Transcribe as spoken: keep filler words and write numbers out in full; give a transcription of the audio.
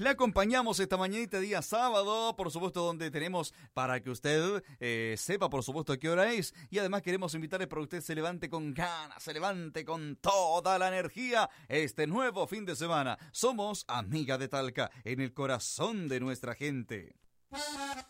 Le acompañamos esta mañanita día sábado, por supuesto, donde tenemos para que usted eh, sepa, por supuesto, a qué hora es. Y además queremos invitarle para que usted se levante con ganas, se levante con toda la energía este nuevo fin de semana. Somos Amiga de Talca, en el corazón de nuestra gente.